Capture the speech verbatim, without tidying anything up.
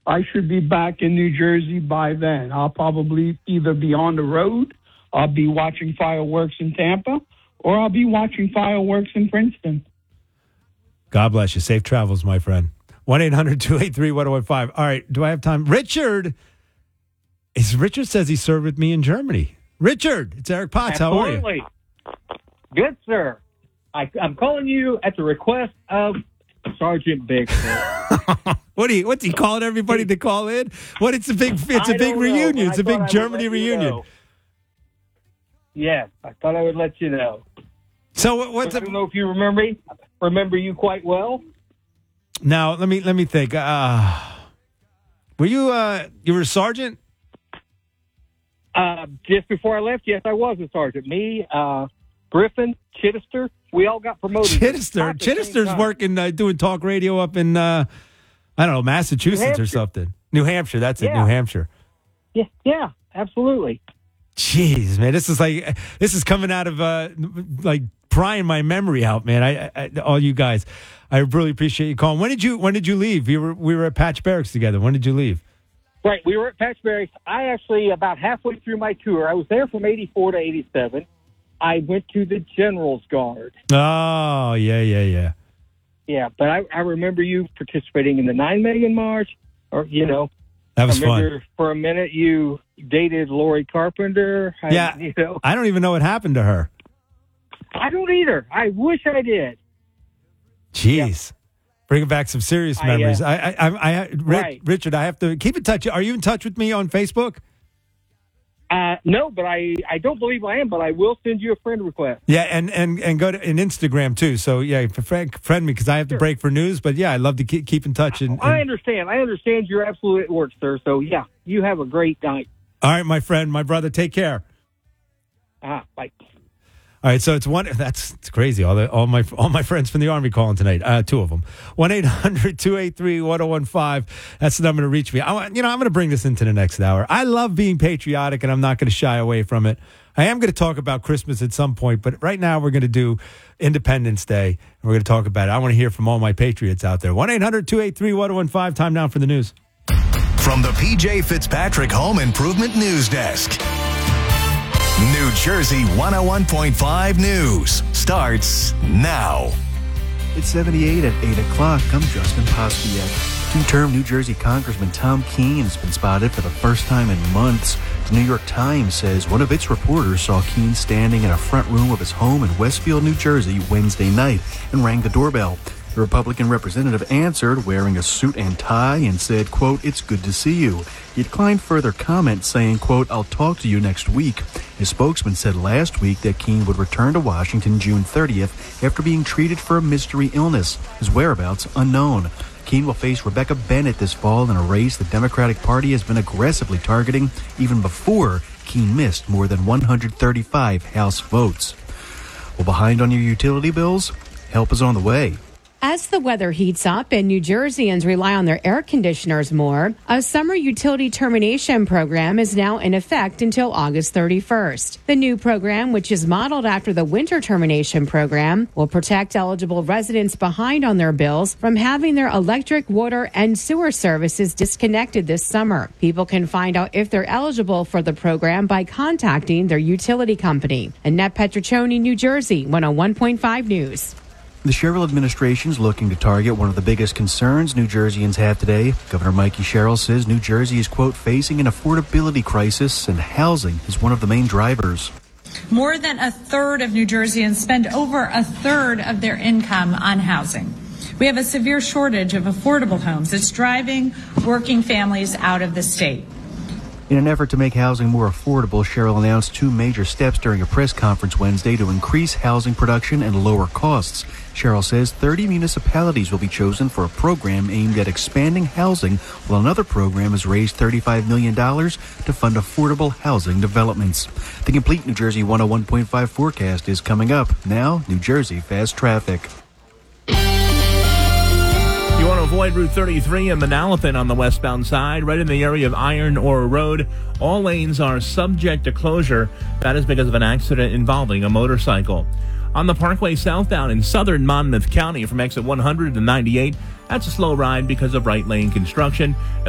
I should be back in New Jersey by then. I'll probably either be on the road, I'll be watching fireworks in Tampa, or I'll be watching fireworks in Princeton. God bless you. Safe travels, my friend. one eight hundred two eight three one oh one five. All right, do I have time? Richard, is Richard says he served with me in Germany. Richard, it's Eric Potts. Absolutely. How are you? Good, sir. I, I'm calling you at the request of Sergeant Big. What do you? What's he calling everybody to call in? What? It's a big. It's a I big don't reunion. know, It's a big Germany reunion. Know. Yes, I thought I would let you know. So what, what's? I don't know if you remember me. Remember you quite well. Now let me let me think. Uh, were you? Uh, you were a sergeant? Uh, just before I left, yes, I was a sergeant. Me, uh, Griffin, Chittister, we all got promoted. Chittister, Chittister's working uh, doing talk radio up in uh, I don't know, Massachusetts or something. New Hampshire. That's it. Yeah. New Hampshire. Yeah, yeah, absolutely. Jeez, man, this is like this is coming out of uh, like prying my memory out, man. I, I all you guys, I really appreciate you calling. When did you When did you leave? We were we were at Patch Barracks together. When did you leave? Right, we were at Patch Barracks. I actually, about halfway through my tour, I was there from eighty-four to eighty-seven. I went to the General's Guard. Oh, yeah, yeah, yeah. Yeah, but I, I remember you participating in the nine million March, or, you know. That was I remember fun. For a minute you dated Lori Carpenter. I, Yeah, you know. I don't even know what happened to her. I don't either. I wish I did. Jeez. Yeah. Bringing back some serious I, memories. uh, I, I, I, I Rich, right. Richard, I have to keep in touch. Are you in touch with me on Facebook? Uh, no, but I, I don't believe I am, but I will send you a friend request. Yeah, and, and, and go to an Instagram too. So yeah, friend, friend me because I have to Sure. break for news. But yeah, I'd love to keep, keep in touch. And, and I understand. I understand you're absolutely at work, sir. So yeah, you have a great night. All right, my friend, my brother, take care. Ah, bye. All right, so it's one. That's it's crazy. All the all my all my friends from the Army calling tonight. Uh, two of them. One eight hundred two eight three one zero one five. That's the number to reach me. I, you know, I'm going to bring this into the next hour. I love being patriotic, and I'm not going to shy away from it. I am going to talk about Christmas at some point, but right now we're going to do Independence Day, and we're going to talk about it. I want to hear from all my patriots out there. One eight hundred two eight three one zero one five. Time now for the news. From the P J Fitzpatrick Home Improvement News Desk. New Jersey one oh one point five News starts now. It's seventy-eight at eight o'clock. I'm Justin Pospiek. Two-term New Jersey Congressman Tom Keene has been spotted for the first time in months. The New York Times says one of its reporters saw Keene standing in a front room of his home in Westfield, New Jersey, Wednesday night and rang the doorbell. The Republican representative answered wearing a suit and tie and said, quote, "It's good to see you." He declined further comment, saying, quote, "I'll talk to you next week." His spokesman said last week that Keene would return to Washington June thirtieth after being treated for a mystery illness. His whereabouts unknown. Keene will face Rebecca Bennett this fall in a race the Democratic Party has been aggressively targeting even before Keene missed more than one hundred thirty-five House votes. Well, behind on your utility bills? Help is on the way. As the weather heats up and New Jerseyans rely on their air conditioners more, a summer utility termination program is now in effect until August thirty-first. The new program, which is modeled after the winter termination program, will protect eligible residents behind on their bills from having their electric, water, and sewer services disconnected this summer. People can find out if they're eligible for the program by contacting their utility company. Annette Petriccioni, New Jersey, one oh one point five News. The Sherrill administration is looking to target one of the biggest concerns New Jerseyans have today. Governor Mikey Sherrill says New Jersey is, quote, facing an affordability crisis, and housing is one of the main drivers. More than a third of New Jerseyans spend over a third of their income on housing. We have a severe shortage of affordable homes that's driving working families out of the state. In an effort to make housing more affordable, Sherrill announced two major steps during a press conference Wednesday to increase housing production and lower costs. Sherrill says thirty municipalities will be chosen for a program aimed at expanding housing, while another program has raised thirty-five million dollars to fund affordable housing developments. The complete New Jersey one oh one point five forecast is coming up. Now, New Jersey Fast Traffic. You want to avoid Route thirty-three and Manalapan on the westbound side, right in the area of Iron Ore Road. All lanes are subject to closure. That is because of an accident involving a motorcycle. On the Parkway southbound in southern Monmouth County from exit one hundred to ninety-eight, that's a slow ride because of right lane construction.